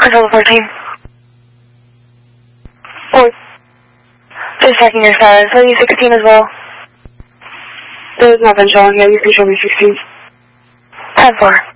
Cancel the 14. 4. Just checking your status. Are you 16 as well? There's nothing showing here. You can show me 16. 10-4.